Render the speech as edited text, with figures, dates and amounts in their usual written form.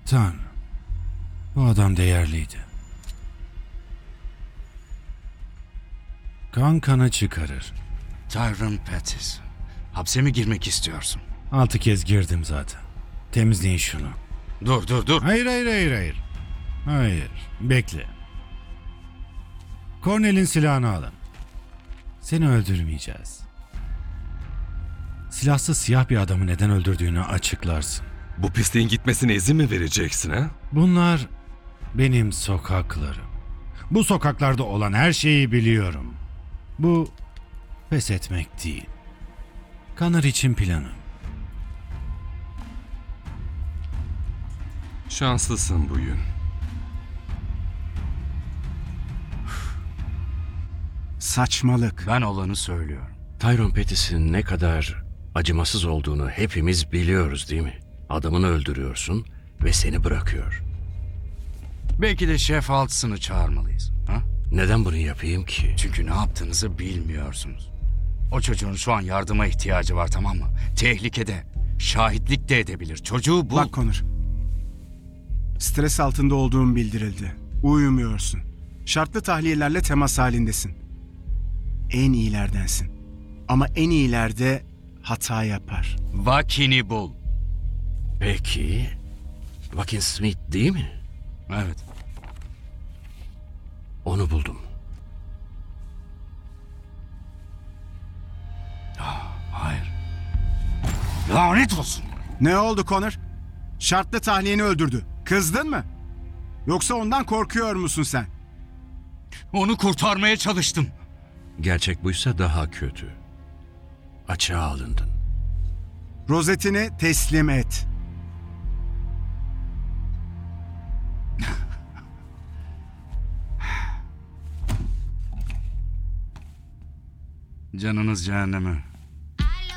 Tanrım, bu adam değerliydi. Kan kana çıkarır. Tyrone Pettis. Hapse mi girmek istiyorsun? 6 kez girdim zaten. Temizleyin şunu. Dur. Hayır. Hayır, bekle. Cornell'in silahını alın. Seni öldürmeyeceğiz. Silahsız siyah bir adamı neden öldürdüğünü açıklarsın. Bu pisliğin gitmesine izin mi vereceksin ha? Bunlar benim sokaklarım. Bu sokaklarda olan her şeyi biliyorum. Bu pes etmek değil. Connor için planım. Şanslısın bugün. Saçmalık. Ben olanı söylüyorum. Tyrone Pettis'in ne kadar acımasız olduğunu hepimiz biliyoruz değil mi? Adamını öldürüyorsun ve seni bırakıyor. Belki de Şef Altson'ı çağırmalıyız. Ha? Neden bunu yapayım ki? Çünkü ne yaptığınızı bilmiyorsunuz. O çocuğun şu an yardıma ihtiyacı var, tamam mı? Tehlikede. Şahitlik de edebilir. Çocuğu bul. Bak Connor. Stres altında olduğun bildirildi. Uyumuyorsun. Şartlı tahliyelerle temas halindesin. En iyilerdensin. Ama en iyiler de hata yapar. Vakini bul. Peki, Joaquin Smith değil mi? Evet. Onu buldum. Hayır. Lanet olsun. Ne oldu Connor? Şartlı tahliyeni öldürdü. Kızdın mı? Yoksa ondan korkuyor musun sen? Onu kurtarmaya çalıştım. Gerçek buysa daha kötü. Açığa alındın. Rozetini teslim et. Canınız cehenneme.